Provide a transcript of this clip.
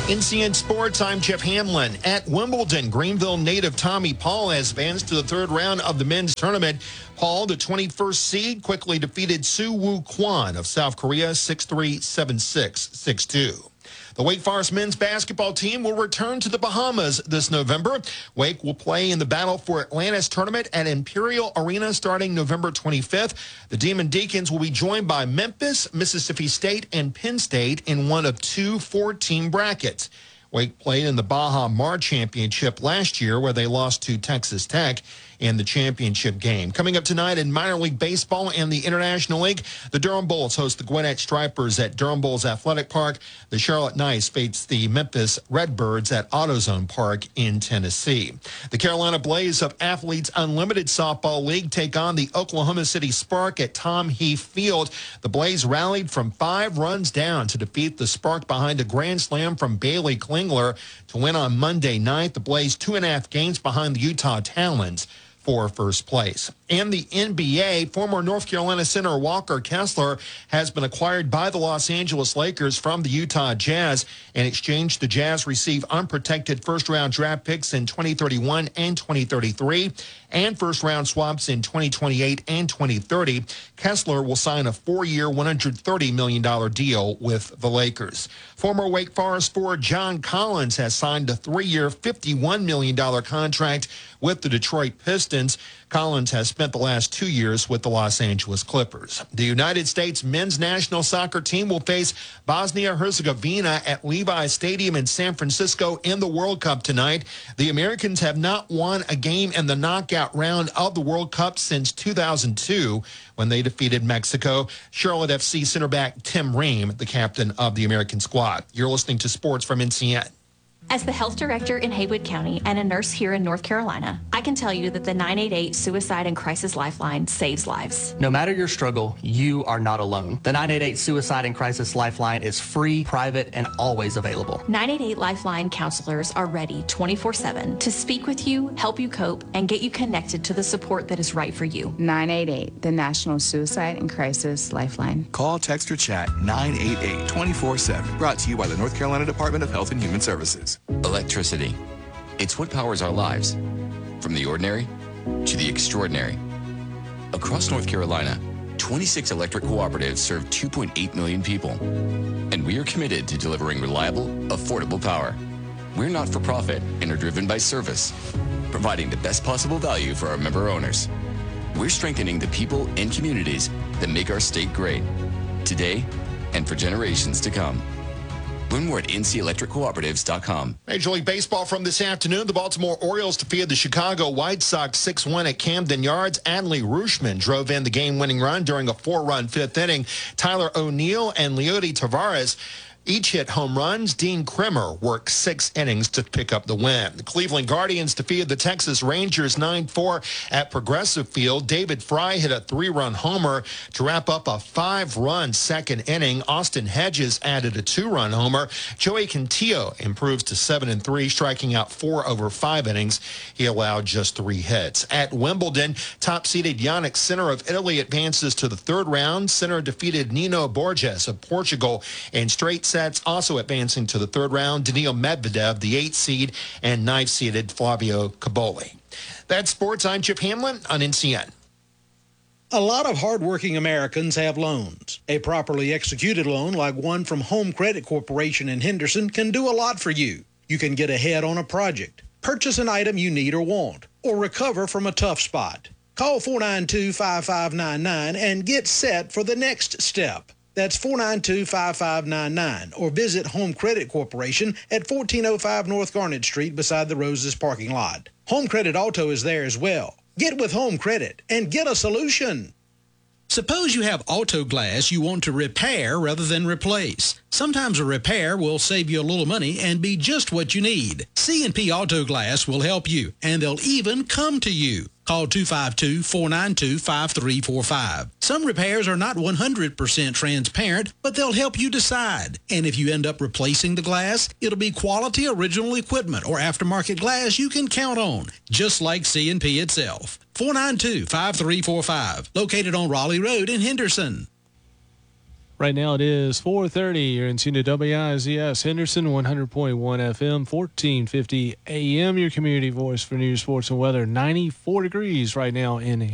NCN Sports, I'm Jeff Hamlin. At Wimbledon, Greenville native Tommy Paul has advanced to the third round of the men's tournament. Paul, the 21st seed, quickly defeated Soo Woo Kwon of South Korea 6-3, 7-6, 6-2. The Wake Forest men's basketball team will return to the Bahamas this November. Wake will play in the Battle for Atlantis tournament at Imperial Arena starting November 25th. The Demon Deacons will be joined by Memphis, Mississippi State, and Penn State in one of two four-team brackets. Wake played in the Baja Mar Championship last year, where they lost to Texas Tech in the championship game. Coming up tonight in minor league baseball and the International League, the Durham Bulls host the Gwinnett Stripers at Durham Bulls Athletic Park. The Charlotte Knights face the Memphis Redbirds at AutoZone Park in Tennessee. The Carolina Blaze of Athletes Unlimited Softball League take on the Oklahoma City Spark at Tom Heath Field. The Blaze rallied from 5 runs down to defeat the Spark behind a grand slam from Bailey Klingler to win on Monday night. The Blaze 2.5 games behind the Utah Talons for first place. And the NBA, former North Carolina center Walker Kessler has been acquired by the Los Angeles Lakers from the Utah Jazz. In exchange, the Jazz receive unprotected first-round draft picks in 2031 and 2033 and first-round swaps in 2028 and 2030. Kessler will sign a 4-year, $130 million deal with the Lakers. Former Wake Forest forward John Collins has signed a 3-year, $51 million contract with the Detroit Pistons. Collins has spent the last 2 years with the Los Angeles Clippers. The United States men's national soccer team will face Bosnia-Herzegovina at Levi Stadium in San Francisco in the World Cup tonight. The Americans have not won a game in the knockout round of the World Cup since 2002 when they defeated Mexico. Charlotte FC center back Tim Ream, the captain of the American squad. You're listening to Sports from NCN. As the health director in Haywood County and a nurse here in North Carolina, I can tell you that the 988 Suicide and Crisis Lifeline saves lives. No matter your struggle, you are not alone. The 988 Suicide and Crisis Lifeline is free, private, and always available. 988 Lifeline counselors are ready 24/7 to speak with you, help you cope, and get you connected to the support that is right for you. 988, the National Suicide and Crisis Lifeline. Call, text, or chat 988 24/7. Brought to you by the North Carolina Department of Health and Human Services. Electricity. It's what powers our lives, from the ordinary to the extraordinary. Across North Carolina, 26 electric cooperatives serve 2.8 million people, and we are committed to delivering reliable, affordable power. We're not for profit and are driven by service, providing the best possible value for our member owners. We're strengthening the people and communities that make our state great, today and for generations to come. Learn more at ncelectriccooperatives.com. Major League Baseball from this afternoon. The Baltimore Orioles defeated the Chicago White Sox 6-1 at Camden Yards. Adley Rutschman drove in the game-winning run during a 4-run fifth inning. Tyler O'Neill and Leody Taveras each hit home runs. Dean Kremer worked 6 innings to pick up the win. The Cleveland Guardians defeated the Texas Rangers 9-4 at Progressive Field. David Fry hit a 3-run homer to wrap up a 5-run second inning. Austin Hedges added a 2-run homer. Joey Cantillo improves to 7-3, striking out 4 over 5 innings. He allowed just 3 hits. At Wimbledon, top-seeded Jannik Sinner of Italy advances to the third round. Sinner defeated Nino Borges of Portugal in straight sets. Also advancing to the third round, Daniil Medvedev, the 8th seed, and 9th-seeded Flavio Caboli. That's sports. I'm Chip Hamlin on NCN. A lot of hardworking Americans have loans. A properly executed loan like one from Home Credit Corporation in Henderson can do a lot for you. You can get ahead on a project, purchase an item you need or want, or recover from a tough spot. Call 492-5599 and get set for the next step. That's 492-5599, or visit Home Credit Corporation at 1405 North Garnet Street beside the Roses parking lot. Home Credit Auto is there as well. Get with Home Credit and get a solution. Suppose you have auto glass you want to repair rather than replace. Sometimes a repair will save you a little money and be just what you need. C&P Auto Glass will help you, and they'll even come to you. Call 252-492-5345. Some repairs are not 100% transparent, but they'll help you decide. And if you end up replacing the glass, it'll be quality original equipment or aftermarket glass you can count on, just like C&P itself. 492-5345, located on Raleigh Road in Henderson. Right now it is 4:30. You're in tune to WIZS Henderson 100.1 FM, 1450 AM. Your community voice for news, sports, and weather. 94 degrees right now in